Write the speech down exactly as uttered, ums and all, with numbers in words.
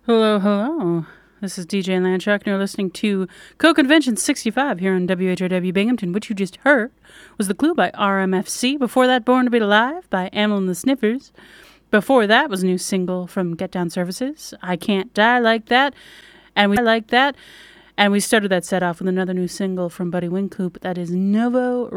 Hello, hello. This is D J Landshark, and you're listening to Co-Convention sixty-five here on W H R W Binghamton. What you just heard was The Clue by R M F C. Before that, Born to Be Alive by Amyl and the Sniffers. Before that was a new single from Get Down Services, I Can't Die Like That. And we like that. And we started that set off with another new single from Buddy Wynkoop. That is Novo